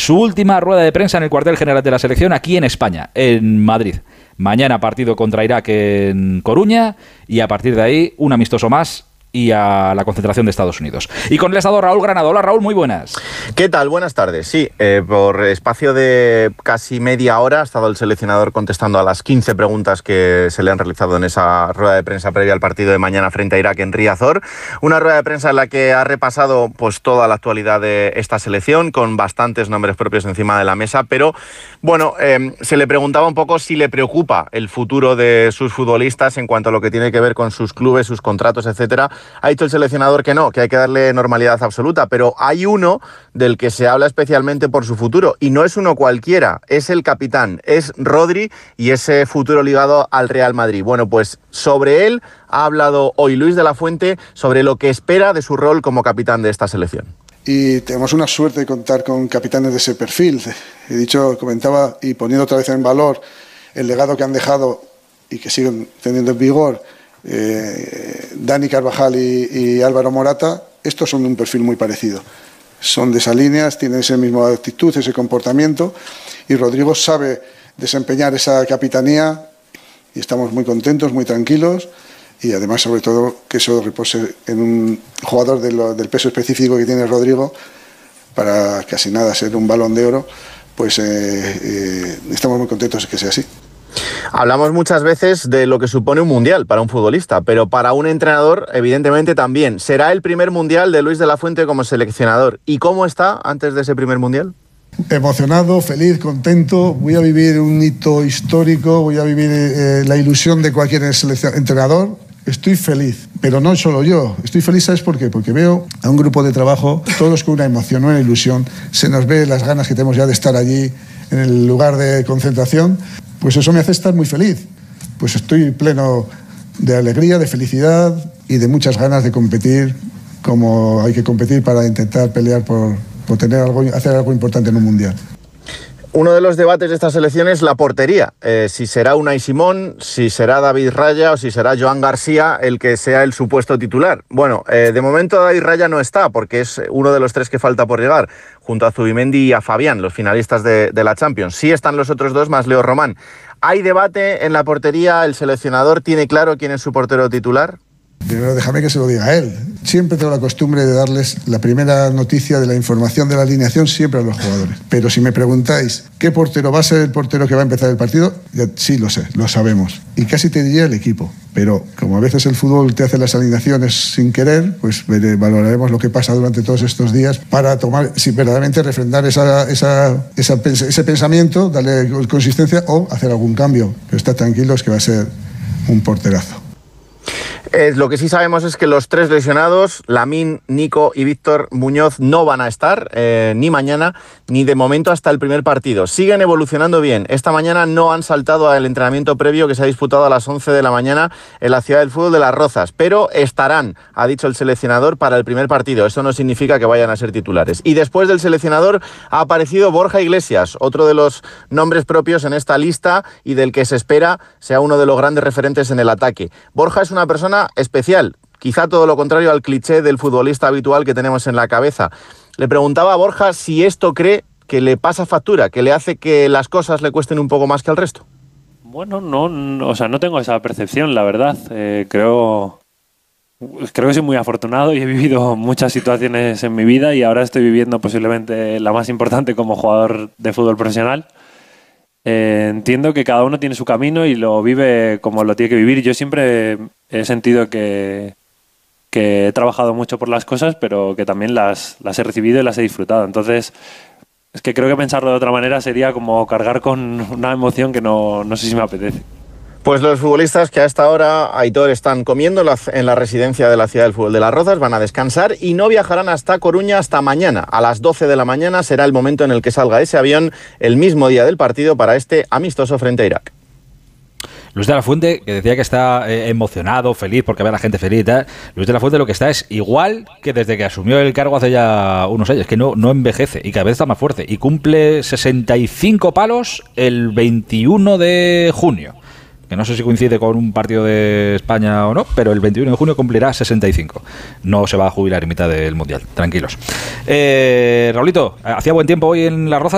su última rueda de prensa en el cuartel general de la selección aquí en España, en Madrid. Mañana partido contra Irak en Coruña y a partir de ahí un amistoso más y a la concentración de Estados Unidos. Y con el estado Raúl Granado. Hola Raúl, muy buenas. ¿Qué tal? Buenas tardes. Sí, por espacio de casi media hora ha estado el seleccionador contestando a las 15 preguntas que se le han realizado en esa rueda de prensa previa al partido de mañana frente a Irak en Riazor. Una rueda de prensa en la que ha repasado pues toda la actualidad de esta selección con bastantes nombres propios encima de la mesa, pero bueno, se le preguntaba un poco si le preocupa el futuro de sus futbolistas en cuanto a lo que tiene que ver con sus clubes, sus contratos, etcétera. Ha dicho el seleccionador que no, que hay que darle normalidad absoluta, pero hay uno del que se habla especialmente por su futuro, y no es uno cualquiera, es el capitán, es Rodri y ese futuro ligado al Real Madrid. Bueno, pues sobre él ha hablado hoy Luis de la Fuente sobre lo que espera de su rol como capitán de esta selección. Y tenemos una suerte de contar con capitanes de ese perfil. Comentaba y poniendo otra vez en valor el legado que han dejado y que siguen teniendo en vigor Dani Carvajal y Álvaro Morata. Estos son de un perfil muy parecido, son de esa línea, tienen esa misma actitud, ese comportamiento, y Rodrigo sabe desempeñar esa capitanía y estamos muy contentos, muy tranquilos, y además sobre todo que eso repose en un jugador del peso específico que tiene Rodrigo para casi nada ser un Balón de Oro. Pues estamos muy contentos de que sea así. Hablamos muchas veces de lo que supone un mundial para un futbolista, pero para un entrenador evidentemente también. ¿Será el primer mundial de Luis de la Fuente como seleccionador? ¿Y cómo está antes de ese primer mundial? Emocionado, feliz, contento. Voy a vivir un hito histórico, voy a vivir la ilusión de cualquier entrenador. Estoy feliz, pero no solo yo. Estoy feliz, ¿sabes por qué? Porque veo a un grupo de trabajo, todos con una emoción, una ilusión. Se nos ve las ganas que tenemos ya de estar allí en el lugar de concentración. Pues eso me hace estar muy feliz. Pues estoy pleno de alegría, de felicidad y de muchas ganas de competir como hay que competir para intentar pelear por hacer algo importante en un mundial. Uno de los debates de esta selección es la portería. Si será Unai Simón, si será David Raya o si será Joan García el que sea el supuesto titular. Bueno, de momento David Raya no está porque es uno de los tres que falta por llegar, junto a Zubimendi y a Fabián, los finalistas de la Champions. Sí están los otros dos más Leo Román. ¿Hay debate en la portería? ¿El seleccionador tiene claro quién es su portero titular? Primero déjame que se lo diga a él. Siempre tengo la costumbre de darles la primera noticia de la información de la alineación siempre a los jugadores. Pero si me preguntáis qué portero va a ser el portero que va a empezar el partido, sí lo sé, lo sabemos. Y casi te diría el equipo. Pero como a veces el fútbol te hace las alineaciones sin querer, pues valoraremos lo que pasa durante todos estos días para tomar, si verdaderamente refrendar ese pensamiento, darle consistencia o hacer algún cambio. Pero estad tranquilos que va a ser un porterazo. Lo que sí sabemos es que los tres lesionados, Lamine, Nico y Víctor Muñoz, no van a estar ni mañana ni de momento hasta el primer partido. Siguen evolucionando bien. Esta mañana no han saltado al entrenamiento previo que se ha disputado a las 11 de la mañana en la Ciudad del Fútbol de Las Rozas, pero estarán, ha dicho el seleccionador, para el primer partido. Eso no significa que vayan a ser titulares. Y después del seleccionador ha aparecido Borja Iglesias, otro de los nombres propios en esta lista y del que se espera sea uno de los grandes referentes en el ataque. Borja es una persona especial, quizá todo lo contrario al cliché del futbolista habitual que tenemos en la cabeza. Le preguntaba a Borja si esto cree que le pasa factura, que le hace que las cosas le cuesten un poco más que al resto. Bueno, no tengo esa percepción, la verdad. Creo que soy muy afortunado y he vivido muchas situaciones en mi vida y ahora estoy viviendo posiblemente la más importante como jugador de fútbol profesional. Entiendo que cada uno tiene su camino y lo vive como lo tiene que vivir. Yo siempre he sentido que he trabajado mucho por las cosas, pero que también las he recibido y las he disfrutado. Entonces, es que creo que pensarlo de otra manera sería como cargar con una emoción que no sé si me apetece. Pues los futbolistas que a esta hora, Aitor, están comiendo en la residencia de la Ciudad del Fútbol de Las Rozas, van a descansar y no viajarán hasta Coruña hasta mañana. A las 12 de la mañana será el momento en el que salga ese avión el mismo día del partido para este amistoso frente a Irak. Luis de la Fuente, que decía que está emocionado, feliz, porque ve a la gente feliz y tal. Luis de la Fuente lo que está es igual que desde que asumió el cargo hace ya unos años, que no envejece y cada vez está más fuerte. Y cumple 65 palos el 21 de junio. Que no sé si coincide con un partido de España o no, pero el 21 de junio cumplirá 65. No se va a jubilar en mitad del Mundial, tranquilos. Raulito, ¿hacía buen tiempo hoy en Las Rozas?